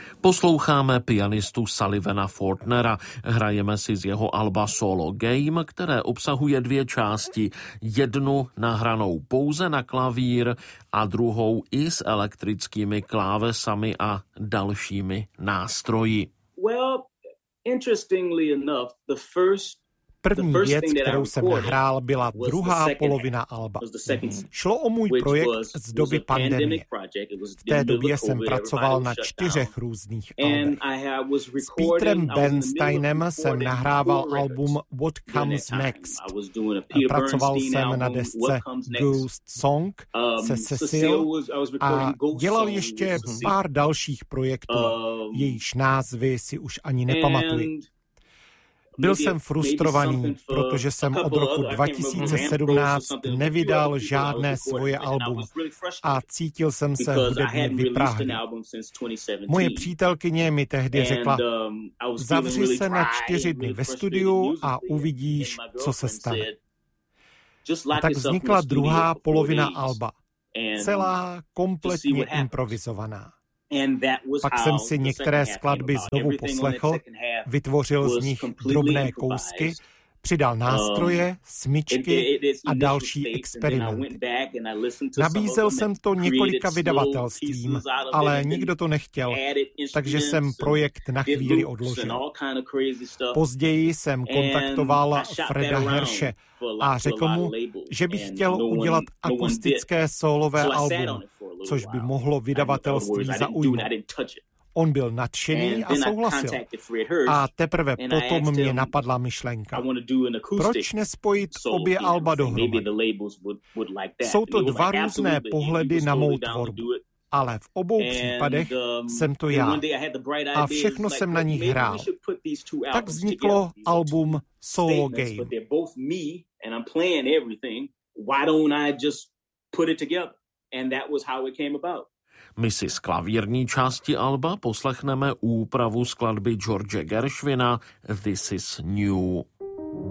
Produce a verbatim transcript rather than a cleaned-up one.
Posloucháme pianistu Sullivana Fortnera. Hrajeme si z jeho alba Solo Game, které obsahuje dvě části. Jednu nahranou pouze na klavír a druhou i s elektrickými klávesami a dalšími nástroji. Well, interestingly enough, the first První věc, kterou jsem nahrál, byla druhá polovina alba. Šlo o můj projekt z doby pandemie. V té době jsem pracoval na čtyřech různých albech. S Petrem Bernsteinem jsem nahrával album What Comes Next. Pracoval jsem na desce Ghost Song se Cecil a dělal ještě pár dalších projektů, jejichž názvy si už ani nepamatuji. Byl jsem frustrovaný, protože jsem od roku dva tisíce sedmnáct nevydal žádné svoje album a cítil jsem se hudebně vyprázdněn. Moje přítelkyně mi tehdy řekla, zavři se na čtyři dny ve studiu a uvidíš, co se stane. A tak vznikla druhá polovina alba, celá kompletně improvizovaná. Pak jsem si některé skladby znovu poslechl, vytvořil z nich drobné kousky, přidal nástroje, smyčky a další experimenty. Nabízel jsem to několika vydavatelstvím, ale nikdo to nechtěl, takže jsem projekt na chvíli odložil. Později jsem kontaktoval Freda Hersche a řekl mu, že bych chtěl udělat akustické sólové album, což by mohlo vydavatelství zaujmout. On byl nadšený a souhlasil. A teprve potom mě napadla myšlenka. Proč nespojit obě alba dohromady? Jsou to dva různé pohledy na mou tvorbu, ale v obou případech jsem to já. A všechno jsem na nich hrál. Tak vzniklo album Solo Game. My si z klavírní části alba poslechneme úpravu skladby George Gershwina This is New.